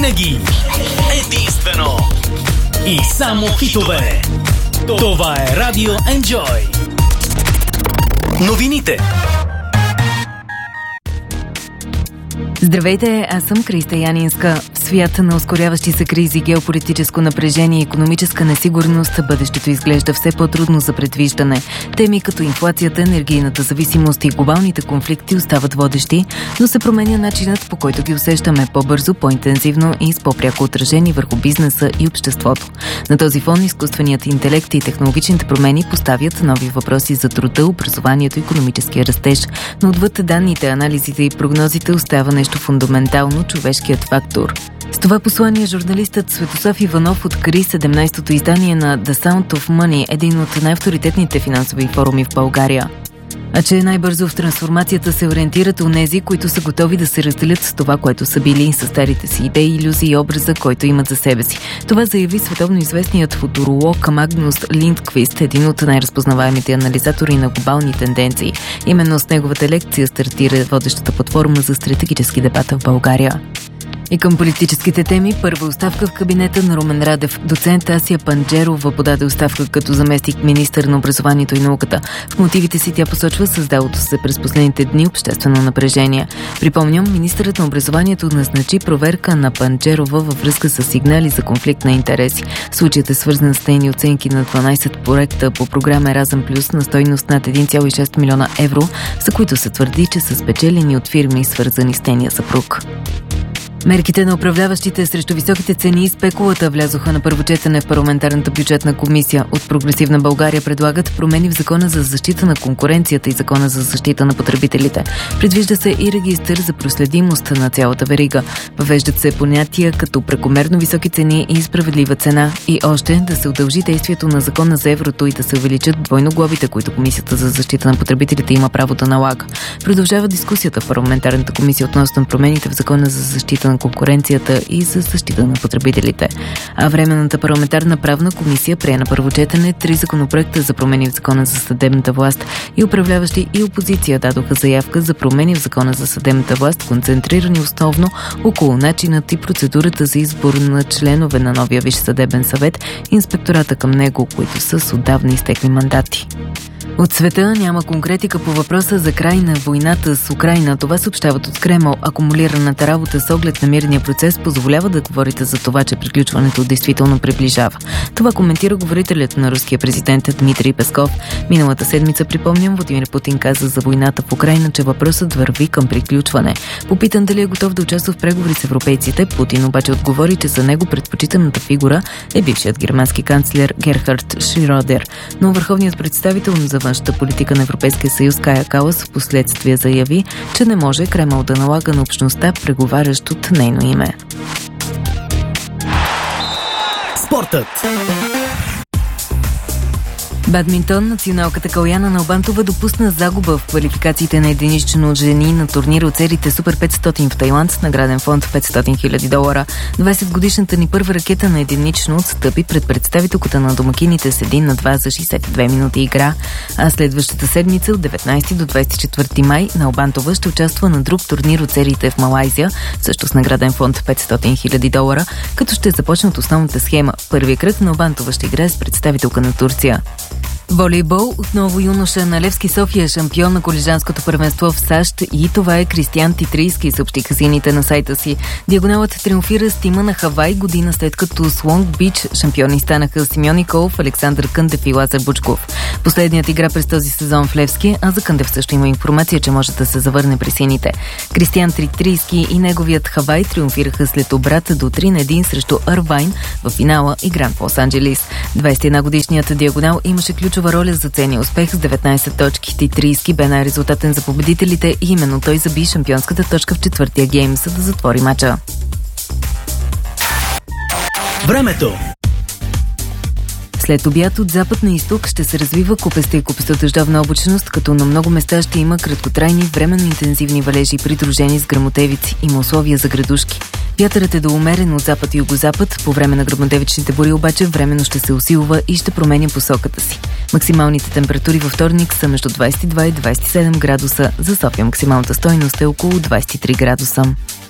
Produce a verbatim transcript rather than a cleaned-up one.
Винаги единствено и само хитове. Това е Радио Enjoy. Новините. Здравейте, аз съм Криста Янинска. В свят на ускоряващи се кризи, геополитическо напрежение и икономическа несигурност, бъдещето изглежда все по-трудно за предвиждане. Теми като инфлацията, енергийната зависимост и глобалните конфликти остават водещи, но се променя начинът, по който ги усещаме по-бързо, по-интензивно и с по-пряко отражение върху бизнеса и обществото. На този фон изкуственият интелект и технологичните промени поставят нови въпроси за труда, образованието и икономическия растеж, но отвъд данните, анализите и прогнозите остава нещо фундаментално – човешкият фактор. С това послание журналистът Светослав Иванов откри седемнайсетото издание на The Sound of Money, един от най-авторитетните финансови форуми в България. А че най-бързо в трансформацията се ориентират онези, които са готови да се разделят с това, което са били, с старите си идеи, илюзии и образа, който имат за себе си. Това заяви световно известният футуролог Магнус Линдквист, един от най-разпознаваемите анализатори на глобални тенденции. Именно с неговата лекция стартира водещата платформа за стратегически дебат в България. И към политическите теми, първа оставка в кабинета на Румен Радев. Доцент Ася Панджерова подаде оставка като заместник министър на образованието и науката. В мотивите си тя посочва създалото се през последните дни обществено напрежение. Припомням, министърът на образованието назначи проверка на Панджерова във връзка с сигнали за конфликт на интереси. Случаят е свързан с нейни оценки на дванайсет проекта по програма Еразъм Плюс на стойност над един цяло и шест милиона евро, за които се твърди, че са спечелени от фирми, свързани с нейния съпруг. Мерките на управляващите срещу високите цени и спекулата влязоха на първо четене в парламентарната бюджетна комисия. От Прогресивна България предлагат промени в Закона за защита на конкуренцията и Закона за защита на потребителите. Предвижда се и регистър за проследимост на цялата верига. Въвеждат се понятия като прекомерно високи цени и справедлива цена. И още да се удължи действието на Закона за еврото и да се увеличат двойно глобите, които Комисията за защита на потребителите има право да налага. Продължава дискусията в парламентарната комисия относно промените в Закона за защита на конкуренцията и за защита на потребителите. А Временната парламентарна правна комисия прие на първо четене три законопроекта за промени в Закона за съдебната власт. И управляващи и опозиция дадоха заявка за промени в Закона за съдебната власт, концентрирани основно около начинът и процедурата за избор на членове на новия Висш съдебен съвет и инспектората към него, които са с отдавна изтекли мандати. От света няма конкретика по въпроса за край на войната с Украйна. Това съобщават от Кремъл. Акумулираната работа с оглед на мирния процес позволява да говорите за това, че приключването действително приближава. Това коментира говорителят на руския президент Дмитрий Песков. Миналата седмица, припомням, Владимир Путин каза за войната в Украйна, че въпросът върви към приключване. Попитан дали е готов да участва в преговори с европейците, Путин обаче отговори, че за него предпочитаната фигура е бившият германски канцлер Герхард Шрьодер. Но върховният представител за външната политика на Европейския съюз Кая Калас в последствие заяви, че не може Кремъл да налага на общността, преговарящ от нейно име. Спортът. Бадминтон. Националката Каляна Налбантова допусна загуба в квалификациите на единично от жени на турнира от сериите Супер петстотин в Тайланд с награден фонд петстотин хиляди долара. двайсетгодишната ни първа ракета на единично отстъпи пред представителката на домакините с един на два за шейсет и две минути игра, а следващата седмица от деветнайсети до двайсет и четвърти май Налбантова ще участва на друг турнир от сериите в Малайзия, също с награден фонд петстотин хиляди долара, като ще започне от основната схема. Първия кръг Налбантова ще играе с представителка на Турция. Волейбол. Отново юноша на Левски София, шампион на колежанското първенство в САЩ, и това е Кристиан Титрийски, съобщиха сините на сайта си. Диагоналът триумфира с тима на Хавай година след като с Лонг Бич шампиони станаха Симеон Николов, Александър Къндев и Лазар Бучков. Последният игра през този сезон в Левски, а за Къндев също има информация, че може да се завърне при сините. Кристиан Титрийски и неговият Хавай триумфираха след обрат до три на един срещу Арвайн в финала, игран в Лос-Анджелис. двайсет и една годишният диагонал имаше ключова роля за ценния успех с деветнайсет точки. Титрийски бе най-резултатен за победителите и именно той заби шампионската точка в четвъртия гейм, за да затвори мача. Времето. След обяд от запад на изток ще се развива купеста и купестодъждовна облачност, като на много места ще има краткотрайни временно интензивни валежи, придружени с гръмотевици. Има условия за градушки. Вятърът е до умерен от запад и югозапад. По време на гръмотевичните бури обаче временно ще се усилва и ще променя посоката си. Максималните температури във вторник са между двайсет и два и двайсет и седем градуса. За София максималната стойност е около двайсет и три градуса.